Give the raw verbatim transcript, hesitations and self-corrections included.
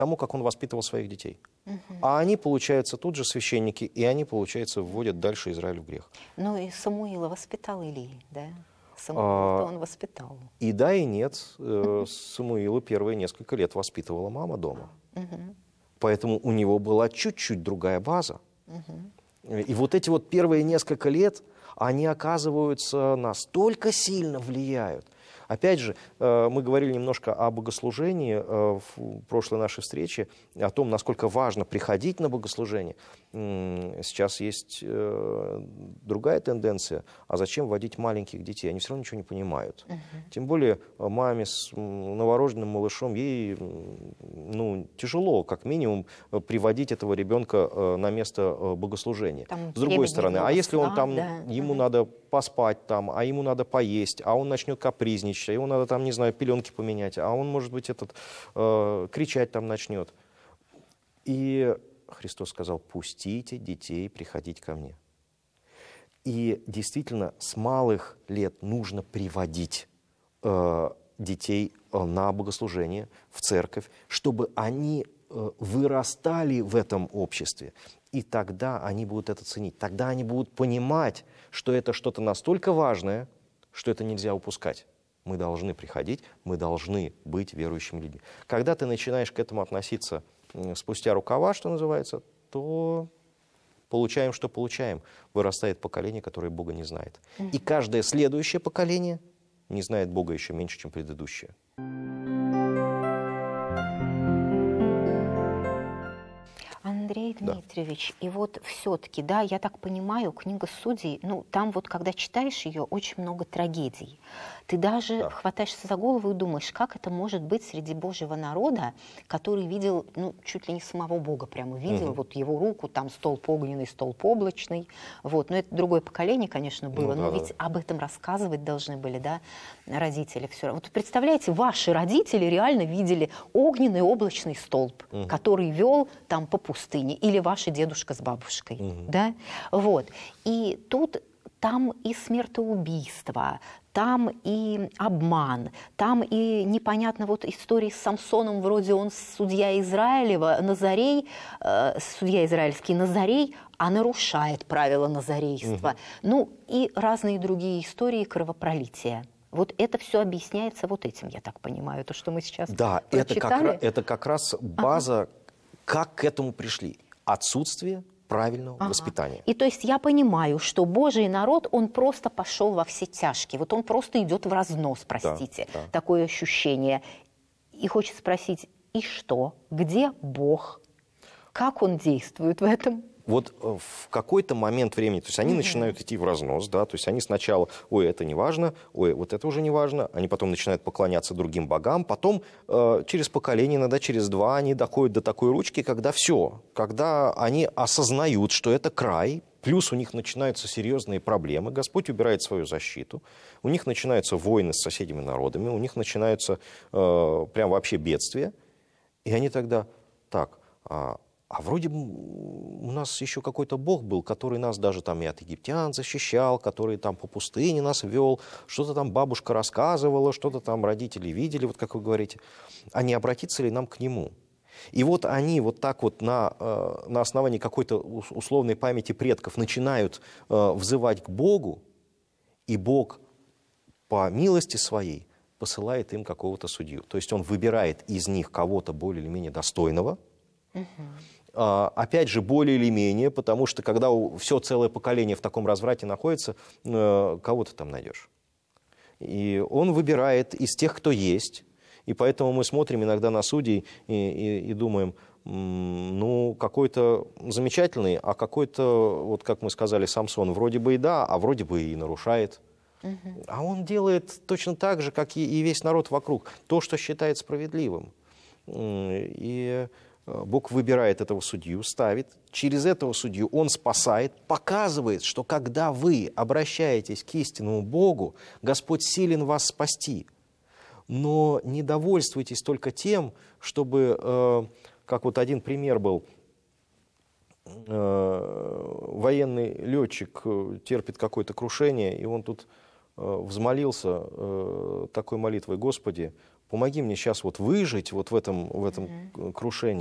тому, как он воспитывал своих детей. Угу. А они, получается, тут же священники, и они, получается, вводят дальше Израиль в грех. Ну и Самуила воспитал Илии, да? Самуила-то он воспитал. И да, и нет. Самуила первые несколько лет воспитывала мама дома. Угу. Поэтому у него была чуть-чуть другая база. Угу. И вот эти вот первые несколько лет, они, оказываются, настолько сильно влияют. Опять же, мы говорили немножко о богослужении в прошлой нашей встрече, о том, насколько важно приходить на богослужение. Сейчас есть другая тенденция. А зачем вводить маленьких детей? Они все равно ничего не понимают. Uh-huh. Тем более маме с новорожденным малышом, ей ну, тяжело, как минимум, приводить этого ребенка на место богослужения. Там с другой стороны, а если он там, да. ему uh-huh. надо поспать там, а ему надо поесть, а он начнет капризничать, а ему надо там, не знаю, пеленки поменять, а он, может быть, этот, э, кричать там начнет. И Христос сказал: пустите детей приходить ко мне. И действительно, с малых лет нужно приводить э, детей на богослужение, в церковь, чтобы они э, вырастали в этом обществе. И тогда они будут это ценить. Тогда они будут понимать, что это что-то настолько важное, что это нельзя упускать. Мы должны приходить, мы должны быть верующими людьми. Когда ты начинаешь к этому относиться спустя рукава, что называется, то получаем, что получаем. Вырастает поколение, которое Бога не знает. И каждое следующее поколение не знает Бога еще меньше, чем предыдущее. Андрей Дмитриевич, да. И вот все-таки, да, я так понимаю, книга Судей, ну, там вот, когда читаешь ее, очень много трагедий. Ты даже да. хватаешься за голову и думаешь, как это может быть среди Божьего народа, который видел, ну, чуть ли не самого Бога прямо видел, угу. вот его руку, там столб огненный, столб облачный, вот. Но это другое поколение, конечно, было, ну, но да, ведь да. об этом рассказывать должны были, да, родители все равно. Вот представляете, ваши родители реально видели огненный облачный столб, угу. который вел там по пустыне, или ваши дедушка с бабушкой, угу. да, вот. И тут там и смертоубийство, там и обман, там и непонятно вот истории с Самсоном, вроде он судья Израилева, Назарей, э, судья израильский Назарей, а нарушает правила назарейства. Угу. Ну и разные другие истории кровопролития. Вот это все объясняется вот этим, я так понимаю, то, что мы сейчас да, прочитали. Да, это, это как раз база, ага. как к этому пришли. Отсутствие правильного ага. воспитания. И то есть я понимаю, что Божий народ, он просто пошел во все тяжкие. Вот он просто идет в разнос, простите. Да, да. Такое ощущение. И хочется спросить, и что? Где Бог? Как он действует в этом? Вот в какой-то момент времени, то есть они mm-hmm. начинают идти в разнос, да, то есть они сначала, ой, это не важно, ой, вот это уже не важно, они потом начинают поклоняться другим богам, потом э, через поколение, иногда через два, они доходят до такой ручки, когда все, когда они осознают, что это край, плюс у них начинаются серьезные проблемы, Господь убирает свою защиту, у них начинаются войны с соседними народами, у них начинаются э, прям вообще бедствия, и они тогда, так, а, А вроде у нас еще какой-то Бог был, который нас даже там и от египтян защищал, который там по пустыне нас вел, что-то там бабушка рассказывала, что-то там родители видели, вот как вы говорите. А не обратиться ли нам к Нему? И вот они вот так вот на, на основании какой-то условной памяти предков начинают взывать к Богу, и Бог по милости своей посылает им какого-то судью. То есть Он выбирает из них кого-то более или менее достойного, угу. Опять же, более или менее, потому что когда все целое поколение в таком разврате находится, кого ты там найдешь? И он выбирает из тех, кто есть. И поэтому мы смотрим иногда на судей и, и, и думаем, ну, какой-то замечательный, а какой-то, вот как мы сказали, Самсон, вроде бы и да, а вроде бы и нарушает. Угу. А он делает точно так же, как и, и весь народ вокруг, то, что считает справедливым. И Бог выбирает этого судью, ставит. Через этого судью Он спасает, показывает, что когда вы обращаетесь к истинному Богу, Господь силен вас спасти. Но не довольствуйтесь только тем, чтобы, э, как вот один пример был, э, военный летчик терпит какое-то крушение, и он тут э, взмолился э, такой молитвой: «Господи, помоги мне сейчас вот выжить вот в этом, в этом mm-hmm. крушении.